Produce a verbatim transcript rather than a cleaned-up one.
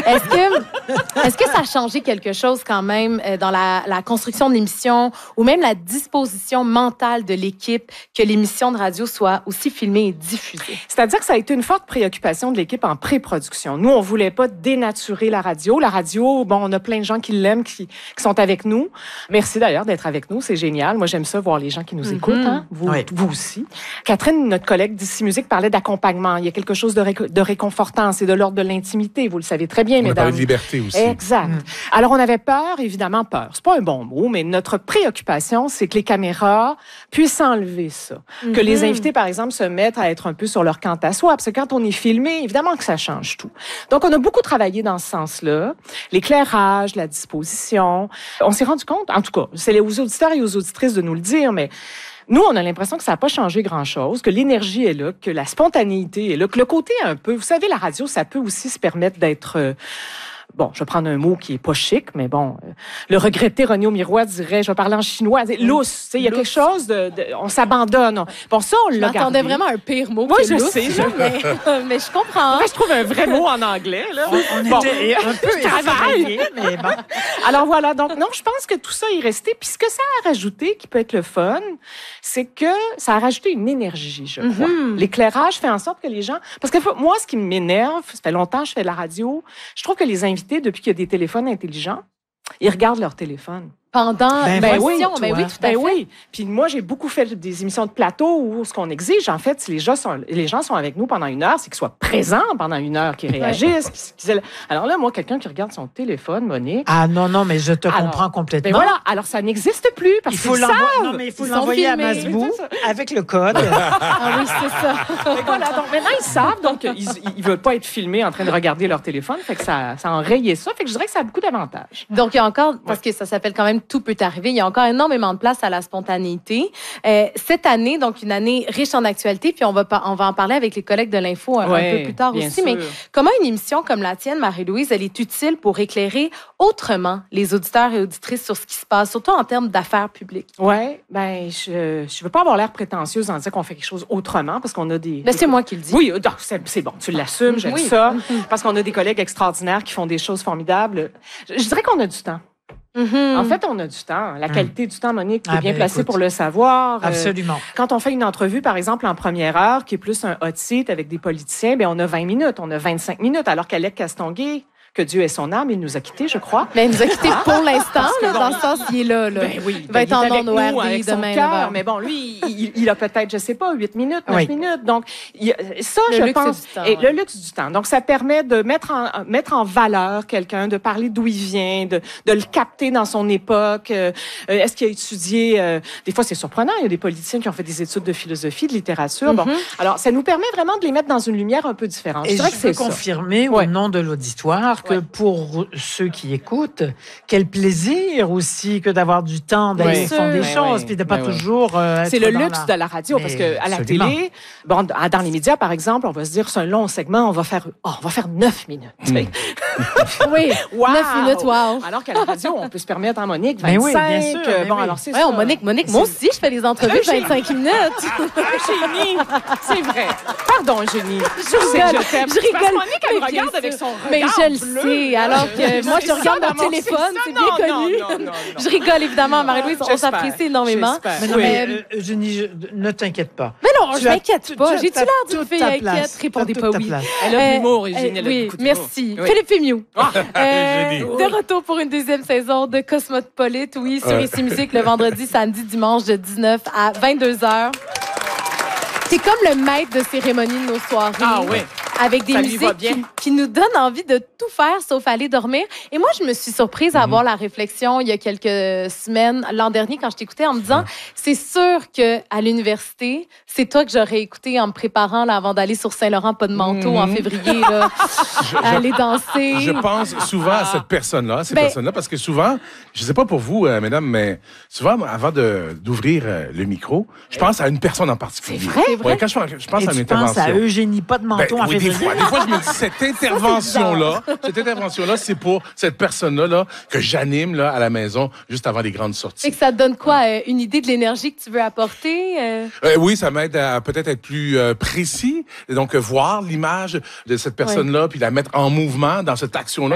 Est-ce que, est-ce que ça a changé quelque chose quand même euh, dans la, la construction de l'émission ou même la disposition mentale de l'équipe que l'émission de radio soit aussi filmée et diffusée? C'est-à-dire que ça a été une forte préoccupation de l'équipe en pré-production. Nous, on voulait pas dénaturer la radio. La radio, bon, on a plein de gens qui l'aiment, qui, qui sont avec nous. Merci d'ailleurs d'être avec nous, c'est génial. Moi, j'aime ça, voir les gens qui nous écoutent. Mm-hmm. Hein? Vous, oui. vous aussi. Catherine, notre collègue d'ici Musique, parlait d'accompagnement. Il y a quelque chose de, ré- de réconfortant. C'est de l'ordre de l'intimité. Vous le savez très bien, on mesdames. On a parlé de liberté aussi. Exact. Mm. Alors, on avait peur, évidemment, peur. C'est pas un bon mot, mais notre préoccupation, c'est que les caméras puissent enlever ça. Mm-hmm. Que les invités, par exemple, se mettent à être un peu sur leur quant à soi. Parce que quand on est filmé, évidemment que ça change tout. Donc, on a beaucoup travaillé dans ce sens-là. L'éclairage, la disposition. On s'est rendu compte, en tout cas, c'est aux auditeurs et aux auditrices de nous le dire, mais nous, on a l'impression que ça n'a pas changé grand-chose, que l'énergie est là, que la spontanéité est là, que le côté un peu... Vous savez, la radio, ça peut aussi se permettre d'être... Euh, Bon, je vais prendre un mot qui est pas chic, mais bon, euh, le regretté René Aumirois dirait, je vais parler en chinois, c'est lousse, il y a quelque chose de, de on s'abandonne. Bon, ça, on l'a gardé. J'attendais vraiment un pire mot oui, que je lousse, sais, je... mais, mais je comprends. Moi, je trouve un vrai mot en anglais, là. On, on bon, était un peu travaillé, mais bon. Alors voilà, donc non, je pense que tout ça est resté. Puis ce que ça a rajouté, qui peut être le fun, c'est que ça a rajouté une énergie, je crois. Mm-hmm. L'éclairage fait en sorte que les gens... Parce que moi, ce qui m'énerve, ça fait longtemps que je fais de la radio, je trouve que les invités, depuis qu'il y a des téléphones intelligents, ils regardent leur téléphone. Pendant ben, ben oui, ben oui, tout à ben fait. Oui. Puis moi, j'ai beaucoup fait des émissions de plateau où ce qu'on exige, en fait, si les gens sont, les gens sont avec nous pendant une heure, c'est qu'ils soient présents pendant une heure, qu'ils réagissent. Ouais. Qu'ils... Alors là, moi, quelqu'un qui regarde son téléphone, Monique... Ah non, non, mais je te alors, comprends complètement. Ben voilà, alors ça n'existe plus parce il faut qu'ils l'envo- savent. Non, mais il faut ils l'envoyer à Masbou avec le code. Ah oui, c'est ça. Et voilà, donc maintenant, ils savent, donc ils ne veulent pas être filmés en train de regarder leur téléphone, fait que ça, ça a enrayé ça, fait que je dirais que ça a beaucoup d'avantages. Donc, il y a encore, parce que ça s'appelle quand même « Tout peut arriver », il y a encore énormément de place à la spontanéité. Euh, cette année, donc une année riche en actualité, puis on va, on va en parler avec les collègues de l'info un, ouais, un peu plus tard aussi, sûr. Mais comment une émission comme la tienne, Marie-Louise, elle est utile pour éclairer autrement les auditeurs et auditrices sur ce qui se passe, surtout en termes d'affaires publiques? Oui, bien, je ne veux pas avoir l'air prétentieuse en disant qu'on fait quelque chose autrement, parce qu'on a des... Ben, c'est moi qui le dis. Oui, c'est, c'est bon, tu l'assumes, j'aime oui. ça, parce qu'on a des collègues extraordinaires qui font des choses formidables. Je, je dirais qu'on a du temps. Mm-hmm. En fait, on a du temps. La qualité mm. du temps, Monique, tu es ah bien ben, placée écoute, pour le savoir. Absolument. Euh, quand on fait une entrevue, par exemple, en première heure, qui est plus un hot seat avec des politiciens, bien, on a vingt minutes, on a vingt-cinq minutes, alors qu'Alec Castonguay, que Dieu ait son âme, il nous a quittés, je crois. Mais il nous a quittés pour l'instant, là, dans le sens qu'il est là. là. Ben oui, il va être en ondes avec son cœur. Mais bon, lui, il, il a peut-être, je sais pas, huit minutes, neuf oui. minutes. Donc, il, ça, le je luxe pense... Du temps, et ouais. le luxe du temps. Donc, ça permet de mettre en, mettre en valeur quelqu'un, de parler d'où il vient, de, de le capter dans son époque. Euh, est-ce qu'il a étudié... Euh, des fois, c'est surprenant. Il y a des politiciens qui ont fait des études de philosophie, de littérature. Mm-hmm. Bon, alors, ça nous permet vraiment de les mettre dans une lumière un peu différente. Et je, je que peux confirmer ça. Au ouais. nom de l'auditoire que ouais. pour ceux qui écoutent, quel plaisir aussi que d'avoir du temps d'aller oui. faire des oui, choses, oui. puis de pas oui, toujours euh, c'est le luxe la... de la radio, mais parce qu'à la télé, bon, dans les médias, par exemple, on va se dire, c'est un long segment, on va faire, oh, on va faire neuf minutes. Mm. oui, wow. neuf minutes, wow. Alors qu'à la radio, on peut se permettre en Monique, vingt-cinq. Oui, bien sûr, euh, bon, oui. alors c'est ouais, ça. Monique, Monique, moi aussi, je fais des entrevues de vingt-cinq minutes. Eugénie, c'est vrai. Pardon, Eugénie. Je, je, je t'aime. Je rigole. Parce Monique, elle me regarde avec son regard mais je le bleu. sais, alors que moi, je regarde mon téléphone, c'est bien connu. Non, non, non, je rigole, évidemment, Marie-Louise, on s'apprécie énormément. Mais non, mais euh, Eugénie, ne t'inquiète pas. Mais non, je m'inquiète pas. J'ai-tu l'air d'une fille inquiète? Répondez pas oui. Elle a l'humour, Eugénie. Oui, merci. Philippe Fémieux. De retour pour une deuxième saison de Cosmopolite, oui, sur Ici Musique, le vendredi, samedi, dimanche, de dix-neuf à vingt-deux heures. C'est comme le maître de cérémonie de nos soirées. Ah oui. Avec des musiques qui, qui nous donnent envie de tout faire sauf aller dormir. Et moi, je me suis surprise à avoir mm-hmm. la réflexion il y a quelques semaines, l'an dernier, quand je t'écoutais, en me disant, mm-hmm. c'est sûr qu'à l'université, c'est toi que j'aurais écouté en me préparant là, avant d'aller sur Saint-Laurent, pas de manteau, mm-hmm. en février, là, je, aller danser. Je pense souvent à cette personne-là, ces ben, personnes-là, parce que souvent, je sais pas pour vous, euh, mesdames, mais souvent, avant de, d'ouvrir euh, le micro, je pense à une personne en particulier. C'est vrai? C'est vrai? Ouais, quand je, je pense Et à tu une intervention. penses à Eugénie, pas de manteau ben, en oui, février. Des fois, des fois, je me dis, cette intervention-là, cette intervention-là, c'est pour cette personne-là là, que j'anime là, à la maison juste avant les grandes sorties. Et que ça te donne quoi? Euh, une idée de l'énergie que tu veux apporter? Euh... Euh, oui, ça m'aide à peut-être être plus euh, précis. Et donc, euh, voir l'image de cette personne-là, oui. puis la mettre en mouvement dans cette action-là.